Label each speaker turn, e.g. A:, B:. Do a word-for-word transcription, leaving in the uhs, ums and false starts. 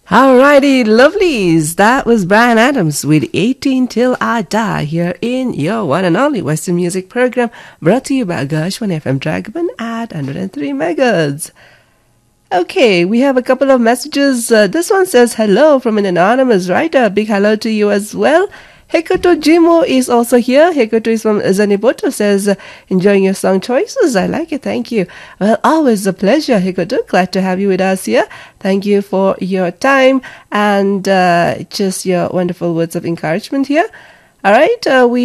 A: Alrighty, lovelies. That was Bryan Adams with eighteen Till I Die here in your one and only Western music program brought to you by Gershwin F M Dragoman at one hundred three megahertz. Okay, we have a couple of messages. Uh, this one says hello from an anonymous writer. Big hello to you as well. Hekoto Jimo is also here. Hekoto is from Zaniboto, says, uh, enjoying your song choices. I like it. Thank you. Well, always a pleasure, Hekoto. Glad to have you with us here. Thank you for your time and uh, just your wonderful words of encouragement here. All right, uh, we